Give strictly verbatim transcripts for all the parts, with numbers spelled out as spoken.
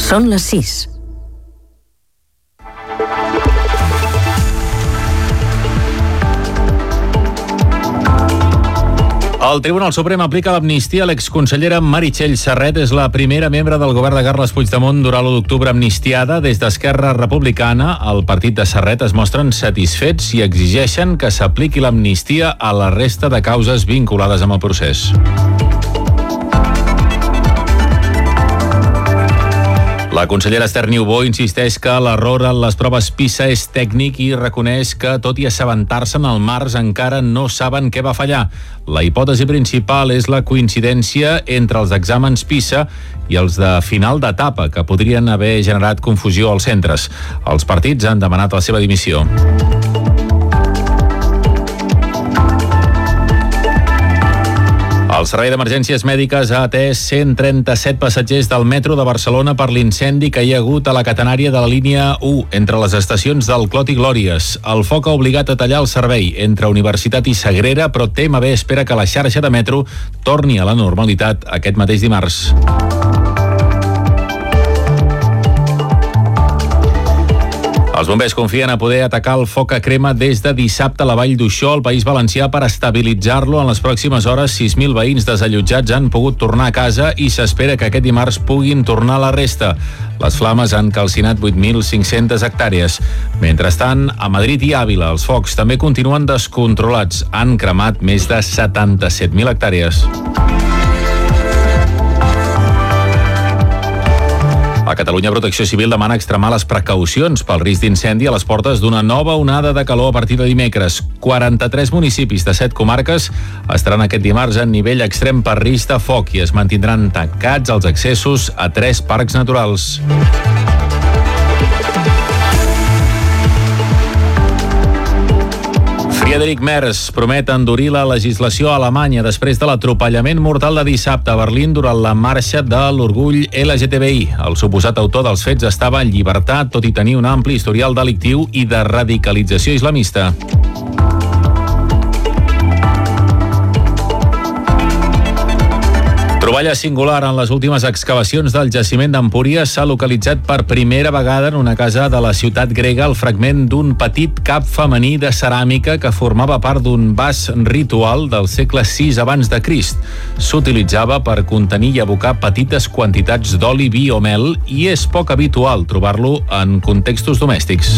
Són les sis. El Tribunal Suprem aplica l'amnistia a l'exconsellera Meritxell Serret. És la primera membre del govern de Carles Puigdemont durant l'u d'octubre amnistiada. Des d'Esquerra Republicana, el partit de Serret es mostren satisfets i exigeixen que s'apliqui l'amnistia a la resta de causes vinculades amb el procés. La consellera Esther Niubó insisteix que l'error en les proves PISA és tècnic i reconeix que, tot i assabentar-se en el març, encara no saben què va fallar. La hipòtesi principal és la coincidència entre els exàmens PISA i els de final d'etapa, que podrien haver generat confusió als centres. Els partits han demanat la seva dimissió. El Servei d'Emergències Mèdiques ha atès cent trenta-set passatgers del metro de Barcelona per l'incendi que hi ha hagut a la catenària de la línia u, entre les estacions del Clot i Glòries. El foc ha obligat a tallar el servei entre Universitat i Sagrera, però T M B espera que la xarxa de metro torni a la normalitat aquest mateix dimarts. Els bombers confien a poder atacar el foc que crema des de dissabte a la Vall d'Uixó, al País Valencià, per estabilitzar-lo. En les pròximes hores, sis mil veïns desallotjats han pogut tornar a casa i s'espera que aquest dimarts puguin tornar a la resta. Les flames han calcinat vuit mil cinc-centes hectàrees. Mentrestant, a Madrid i Àvila, els focs també continuen descontrolats. Han cremat més de setanta-set mil hectàrees. A Catalunya, Protecció Civil demana extremar les precaucions pel risc d'incendi a les portes d'una nova onada de calor a partir de dimecres. quaranta-tres municipis de set comarques estaran aquest dimarts en nivell extrem per risc de foc i es mantindran tancats els accessos a tres parcs naturals. Friedrich Merz promet endurir la legislació a Alemanya després de l'atropellament mortal de dissabte a Berlín durant la marxa de l'orgull L G T B I. El suposat autor dels fets estava en llibertat, tot i tenir un ampli historial delictiu i de radicalització islamista. Troballa singular en les últimes excavacions del jaciment d'Empúries. S'ha localitzat per primera vegada en una casa de la ciutat grega el fragment d'un petit cap femení de ceràmica que formava part d'un vas ritual del segle sis abans de Crist. S'utilitzava per contenir i abocar petites quantitats d'oli, vi o mel i és poc habitual trobar-lo en contextos domèstics.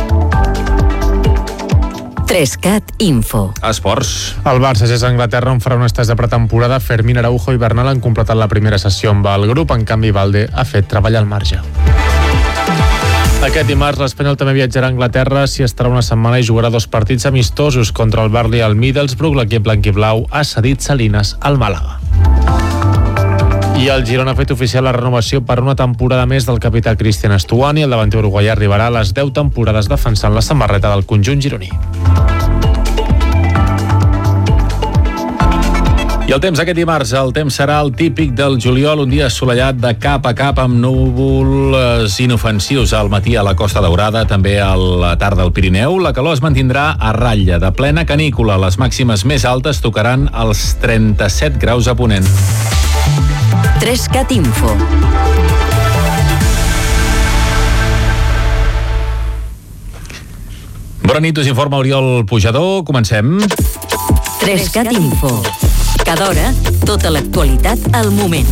Trescat Info. Esports. El Barça és a Anglaterra on farà un estès de pretemporada. Fermín, Araujo i Bernal han completat la primera sessió amb el grup. En canvi, Valde ha fet treball al marge. Aquest dimarts l'Espanyol també viatjarà a Anglaterra, s'hi estarà una setmana i jugarà dos partits amistosos contra el Burnley i el Middlesbrough. L'equip blanquiblau ha cedit Salinas al Màlaga. I el Girona ha fet oficial la renovació per una temporada més del capità Cristian Estuani. El davanter uruguaià arribarà a les deu temporades defensant la samarreta del conjunt gironí. I el temps aquest dimarts, el temps serà el típic del juliol, un dia assolellat de cap a cap amb núvols inofensius al matí a la Costa Daurada, també a la tarda al Pirineu. La calor es mantindrà a ratlla, de plena canícula. Les màximes més altes tocaran els trenta-set graus a Ponent. Trescat Info. Bona nit, us informa Oriol Pujador. Comencem. Trescat Info. Cada hora, tota l'actualitat al moment.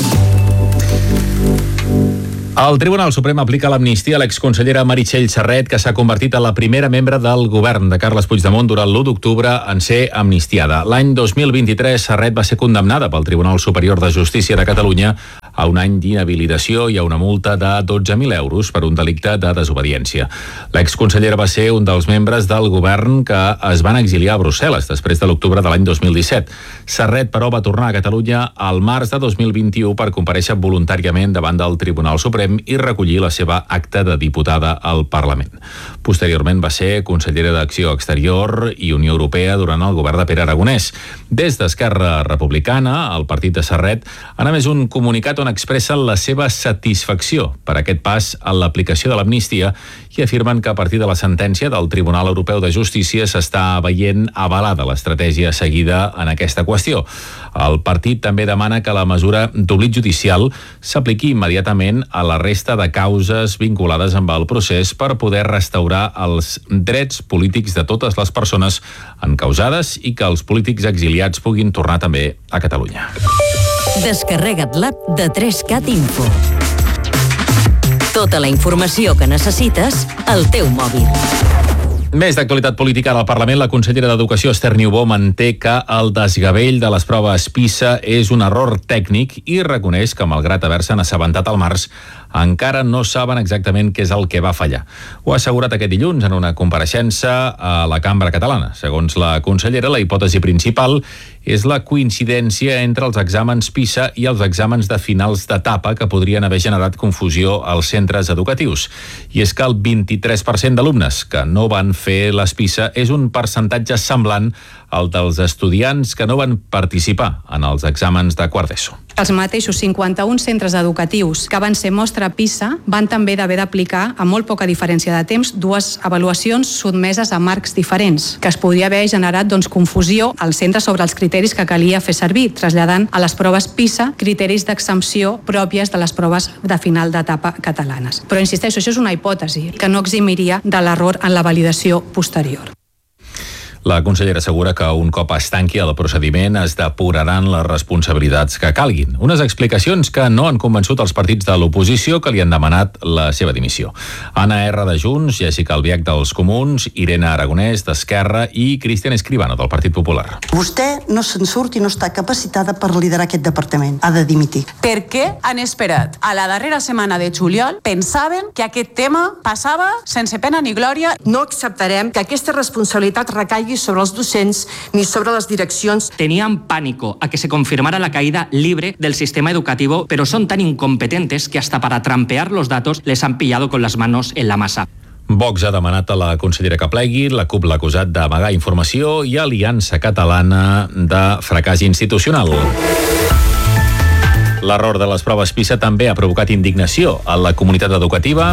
El Tribunal Suprem aplica l'amnistia a l'exconsellera Meritxell Serret, que s'ha convertit en la primera membre del govern de Carles Puigdemont durant l'u d'octubre en ser amnistiada. L'any dos mil vint-i-tres, Serret va ser condemnada pel Tribunal Superior de Justícia de Catalunya a un any d'inhabilitació i a una multa de dotze mil euros per un delicte de desobediència. L'exconsellera va ser un dels membres del govern que es van exiliar a Brussel·les després de l'octubre de l'any dos mil disset. Serret, però, va tornar a Catalunya al març de dos mil vint-i-u per comparèixer voluntàriament davant del Tribunal Suprem i recollir la seva acta de diputada al Parlament. Posteriorment va ser consellera d'Acció Exterior i Unió Europea durant el govern de Pere Aragonès. Des d'Esquerra Republicana, el partit de Serret, han emès un comunicat on on expressen la seva satisfacció per aquest pas en l'aplicació de l'amnistia i afirmen que a partir de la sentència del Tribunal Europeu de Justícia s'està veient avalada l'estratègia seguida en aquesta qüestió. El partit també demana que la mesura d'oblit judicial s'apliqui immediatament a la resta de causes vinculades amb el procés per poder restaurar els drets polítics de totes les persones encausades i que els polítics exiliats puguin tornar també a Catalunya. Descarrega't l'app de tres cat Info. Tota la informació que necessites al teu mòbil. Més d'actualitat política al Parlament. La consellera d'Educació, Esther Niubó, manté que el desgavell de les proves PISA és un error tècnic i reconeix que, malgrat haver-se'n assabentat al març, encara no saben exactament què és el que va fallar. Ho ha assegurat aquest dilluns en una compareixença a la Cambra Catalana. Segons la consellera, la hipòtesi principal és la coincidència entre els exàmens PISA i els exàmens de finals d'etapa que podrien haver generat confusió als centres educatius. I és que el vint-i-tres per cent d'alumnes que no van fer les PISA és un percentatge semblant al dels estudiants que no van participar en els exàmens de quart d'ESO. Els mateixos cinquanta-un centres educatius que van ser mostra PISA van també d'haver d'aplicar, amb molt poca diferència de temps, dues avaluacions sotmeses a marcs diferents, que es podria haver generat doncs, confusió als centres sobre els criteris que calia fer servir, traslladant a les proves PISA criteris d'exempció pròpies de les proves de final d'etapa catalanes. Però insisteixo, això és una hipòtesi que no eximiria de l'error en la validació posterior. La consellera assegura que un cop es tanqui el procediment es depuraran les responsabilitats que calguin. Unes explicacions que no han convençut els partits de l'oposició que li han demanat la seva dimissió. Anna R. de Junts, Jessica Albiach dels Comuns, Irene Aragonès d'Esquerra i Cristian Escribano del Partit Popular. Vostè no se'n surt i no està capacitada per liderar aquest departament. Ha de dimitir. Per què han esperat a la darrera setmana de juliol? Pensaven que aquest tema passava sense pena ni glòria. No acceptarem que aquesta responsabilitat recaigui sobre els docents ni sobre les direccions. Tenían pánico a que se confirmara la caída libre del sistema educativo, pero son tan incompetentes que hasta para trampear los datos les han pillado con las manos en la masa. Vox ha demanat a la consellera que plegui, la CUP l'ha acusat d'amagar informació i Aliança Catalana de fracàs institucional. L'error de les proves PISA també ha provocat indignació a la comunitat educativa.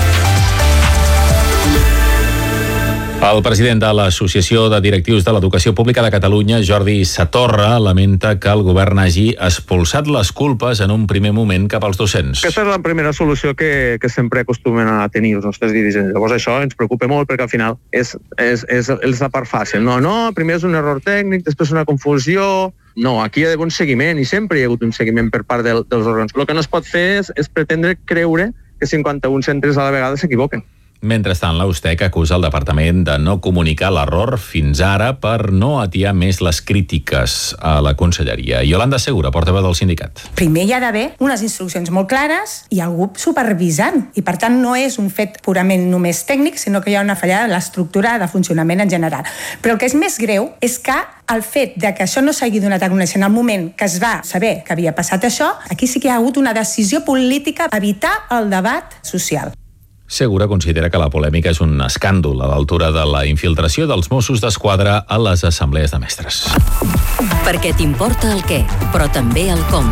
El president de l'Associació de Directius de l'Educació Pública de Catalunya, Jordi Satorra, lamenta que el govern hagi expulsat les culpes en un primer moment cap als docents. Aquesta és la primera solució que, que sempre acostumen a tenir els nostres dirigents. Llavors això ens preocupa molt perquè al final és, és, és, és la part fàcil. No, no, primer és un error tècnic, després una confusió. No, aquí hi ha d'haver un seguiment i sempre hi ha hagut un seguiment per part del, dels òrgans. El que no es pot fer és, és pretendre creure que cinquanta-un centres a la vegada s'equivoquen. Mentrestant, la USTEC acusa el departament de no comunicar l'error fins ara per no atiar més les crítiques a la conselleria. Yolanda Segura, portaveu del sindicat. Primer hi ha d'haver unes instruccions molt clares i algú supervisant. I per tant no és un fet purament només tècnic, sinó que hi ha una fallada de l'estructura de funcionament en general. Però el que és més greu és que el fet de que això no s'hagi donat a conèixer en el moment que es va saber que havia passat això, aquí sí que hi ha hagut una decisió política d'evitar el debat social. Segura considera que la polèmica és un escàndol a l'altura de la infiltració dels Mossos d'Esquadra a les assemblees de mestres. Perquè t'importa el què, però també el com.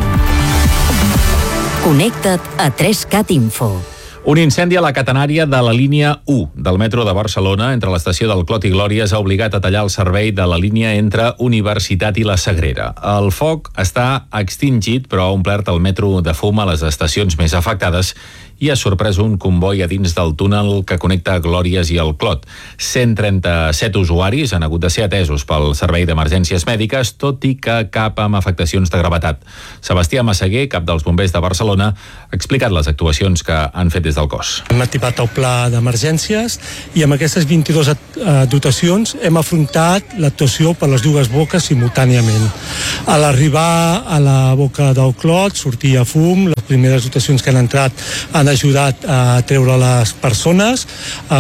Connecta't a tres cat Info. Un incendi a la catenària de la línia u del metro de Barcelona entre l'estació del Clot i Glòries ha obligat a tallar el servei de la línia entre Universitat i la Sagrera. El foc està extingit, però ha omplert el metro de fum a les estacions més afectades i ha sorprès un comboi a dins del túnel que connecta Glòries i el Clot. cent trenta-set usuaris han hagut de ser atesos pel servei d'emergències mèdiques, tot i que cap amb afectacions de gravetat. Sebastià Massaguer, cap dels bombers de Barcelona, ha explicat les actuacions que han fet des del cos. Hem activat el pla d'emergències i amb aquestes vint-i-dues dotacions hem afrontat l'actuació per les dues boques simultàniament. A l'arribar a la boca del Clot sortia fum, les primeres dotacions que han entrat han ajudat a treure les persones,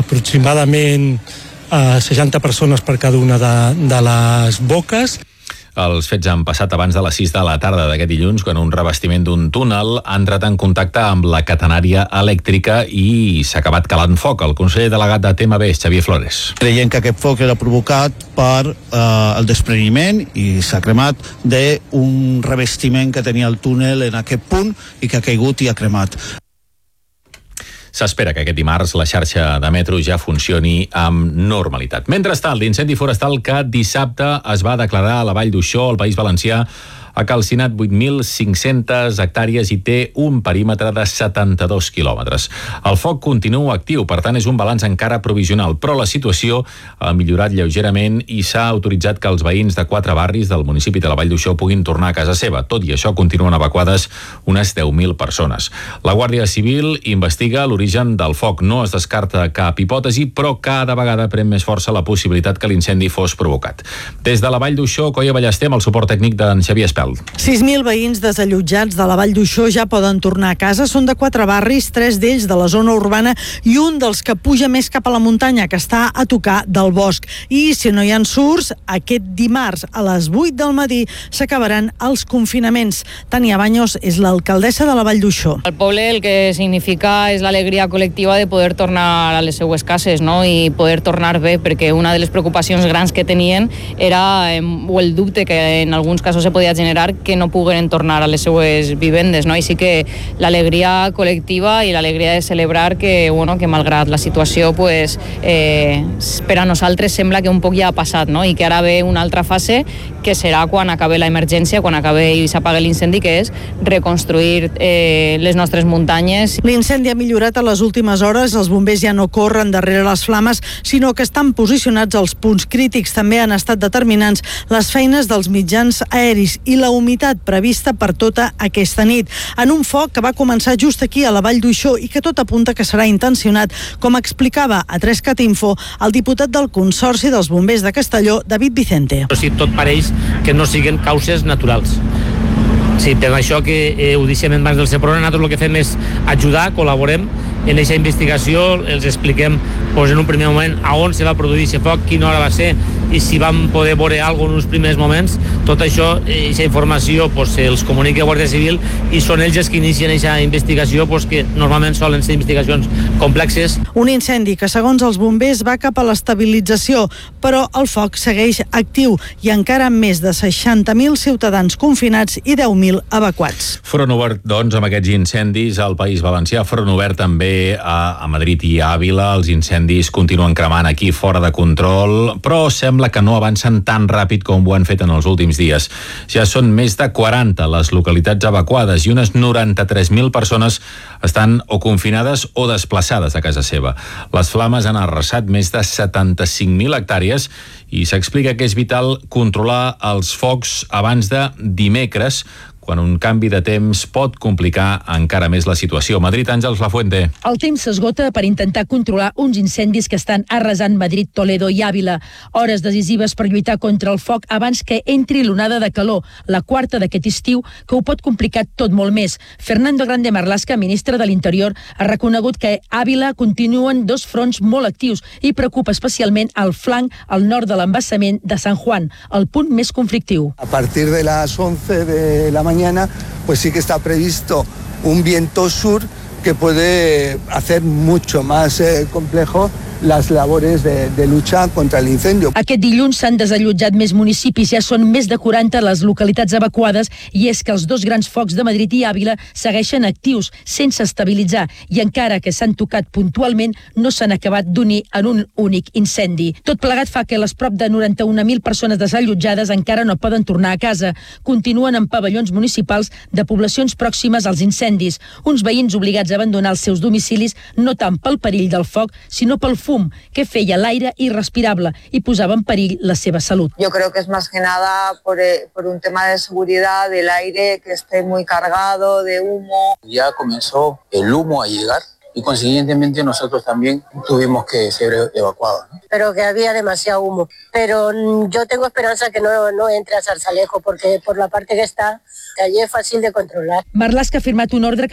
aproximadament eh, seixanta persones per cada una de, de les boques. Els fets han passat abans de les sis de la tarda d'aquest dilluns, quan un revestiment d'un túnel ha entrat en contacte amb la catenària elèctrica i s'ha acabat calant foc. El conseller delegat de T M B, Xavier Flores. Creiem que aquest foc era provocat per eh, el despreniment i s'ha cremat d'un revestiment que tenia el túnel en aquest punt i que ha caigut i ha cremat. S'espera que aquest dimarts la xarxa de metro ja funcioni amb normalitat. Mentrestant, l'incendi forestal que dissabte es va declarar a la Vall d'Uixó, al País Valencià, ha calcinat vuit mil cinc-centes hectàrees i té un perímetre de setanta-dos quilòmetres. El foc continua actiu, per tant és un balanç encara provisional, però la situació ha millorat lleugerament i s'ha autoritzat que els veïns de quatre barris del municipi de la Vall d'Uixó puguin tornar a casa seva. Tot i això, continuen evacuades unes deu mil persones. La Guàrdia Civil investiga l'origen del foc. No es descarta cap hipòtesi, però cada vegada pren més força la possibilitat que l'incendi fos provocat. Des de la Vall d'Uixó, Coia Ballester, amb el suport tècnic d'en Xavier Espel. sis mil veïns desallotjats de la Vall d'Uixó ja poden tornar a casa. Són de quatre barris, tres d'ells de la zona urbana i un dels que puja més cap a la muntanya, que està a tocar del bosc. I si no hi ha surts, aquest dimarts a les vuit del matí s'acabaran els confinaments. Tania Baños és l'alcaldessa de la Vall d'Uixó. El poble el que significa és l'alegria col·lectiva de poder tornar a les seues cases, no? I poder tornar bé, perquè una de les preocupacions grans que tenien era, o el dubte que en alguns casos se podia generar, que no pogueren tornar a les seues vivendes, no? I sí que l'alegria col·lectiva i l'alegria de celebrar que, bueno, que malgrat la situació, pues, eh, per a nosaltres sembla que un poc ja ha passat, no? I que ara ve una altra fase, que serà quan acabe la emergència, quan acabe i s'apague l'incendi, que és reconstruir eh, les nostres muntanyes. L'incendi ha millorat a les últimes hores, els bombers ja no corren darrere les flames, sinó que estan posicionats als punts crítics. També han estat determinants les feines dels mitjans aeris i la humitat prevista per tota aquesta nit. En un foc que va començar just aquí a la Vall d'Uixó i que tot apunta que serà intencionat, com explicava a tres cat info el diputat del Consorci dels Bombers de Castelló, David Vicente. O sigui, tot pareix que no siguin causes naturals. Sí, per això que eh, ho deixem en mans del Seprona. Nosaltres el que fem és ajudar, col·laborem en aquesta investigació, els expliquem pues, en un primer moment a on se va produir aquest foc, quina hora va ser i si vam poder veure alguna cosa en uns primers moments. Tot això, aquesta informació, pues, els comunica Guàrdia Civil i són ells els que inicien aquesta investigació, pues, que normalment solen ser investigacions complexes. Un incendi que, segons els bombers, va cap a l'estabilització, però el foc segueix actiu i encara amb més de seixanta mil ciutadans confinats i deu mil evacuats. Front obert, doncs, amb aquests incendis al País Valencià. Front obert també a, a Madrid i a Àvila. Els incendis continuen cremant aquí fora de control, però sembla que no avancen tan ràpid com ho han fet en els últims dies. Ja són més de quaranta les localitats evacuades i unes noranta-tres mil persones estan o confinades o desplaçades a casa seva. Les flames han arrasat més de setanta-cinc mil hectàrees i s'explica que és vital controlar els focs abans de dimecres, quan un canvi de temps pot complicar encara més la situació. Madrid, Àngels Lafuente. El temps s'esgota per intentar controlar uns incendis que estan arrasant Madrid, Toledo i Àvila. Hores decisives per lluitar contra el foc abans que entri l'onada de calor, la quarta d'aquest estiu, que ho pot complicar tot molt més. Fernando Grande Marlaska, ministre de l'Interior, ha reconegut que a Àvila continuen dos fronts molt actius i preocupa especialment el flanc al nord de l'embassament de San Juan, el punt més conflictiu. A partir de las once de la mañana mañana, pues sí que está previsto un viento sur que puede hacer mucho más eh, complejo les labores de, de lucha contra l'incendi. Aquest dilluns s'han desallotjat més municipis, ja són més de quaranta les localitats evacuades i és que els dos grans focs de Madrid i Àvila segueixen actius, sense estabilitzar, i encara que s'han tocat puntualment, no s'han acabat d'unir en un únic incendi. Tot plegat fa que les prop de noranta-un mil persones desallotjades encara no poden tornar a casa. Continuen en pavellons municipals de poblacions pròximes als incendis. Uns veïns obligats a abandonar els seus domicilis no tant pel perill del foc, sinó pel fum que feia l'aire irrespirable y posaba en perill la seva salud. Yo creo que es más que nada por, por un tema de seguridad del aire que esté muy cargado de humo. Ya comenzó el humo a llegar y consiguientemente nosotros también tuvimos que ser evacuados, ¿no? Pero que había demasiado humo. Pero yo tengo esperanza que no, no entre a Zarzalejo porque por la parte que está, que allí es fácil de controlar. Marlaska ha firmat un ordre que